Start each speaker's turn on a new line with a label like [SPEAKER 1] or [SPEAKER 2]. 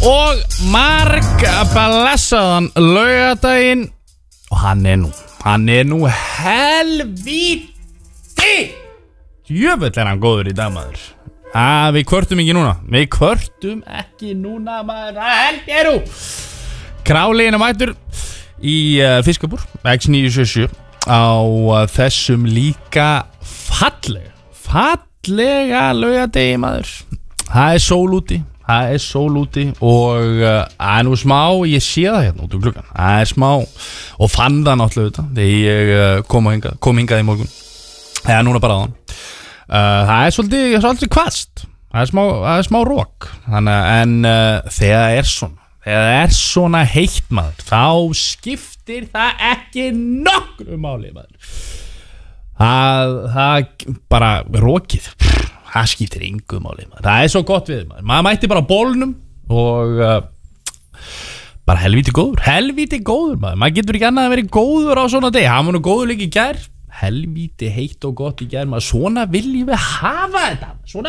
[SPEAKER 1] og marg blessaðan laugardaginn og hann er nú helvíti djöfull er hann góður í dag maður. Við kvörtum ekki núna maður, það held ég nú. Králiðin mættur í Fiskabúr X977 á þessum líka fallega laugardegi maður. Það er sól úti og það er nú smá, ég sé það hérna út úr gluggan, það er smá og fann það náttúrulega þegar ég kom hingað í morgun eða núna bara á hann. Það er svolítið hvasst, það er smá rok, en þegar það er svona heitt maður, þá skiptir það ekki nokkru máli maður. Það bara rokið, það skiptir engu máli maður. Það er svo gott við maður mætti bara á bólnum og bara helvíti góður maður getur ekki annað að vera góður á svona degi. Hann var nú góður líka í gær, helvíti heitt og gott í gær maður. Svona viljum við hafa þetta, svona